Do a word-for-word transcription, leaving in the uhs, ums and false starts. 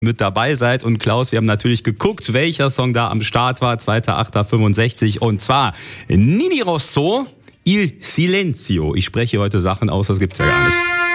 mit dabei seid. Und Klaus, wir haben natürlich geguckt, welcher Song da am Start war, zweiter achter fünfundsechzig, und zwar Nini Rosso, Il Silenzio. Ich spreche heute Sachen aus, das gibt's ja gar nicht.